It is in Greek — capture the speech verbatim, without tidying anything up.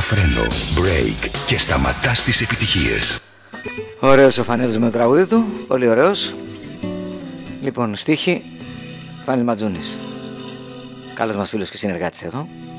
φρένο, break και σταματάς τις επιτυχίες. Ωραίος ο Φανέλος με το τραγούδι του, πολύ ωραίος. Λοιπόν, στίχη Φάνης Ματζούνης, καλός μας φίλος και συνεργάτης εδώ.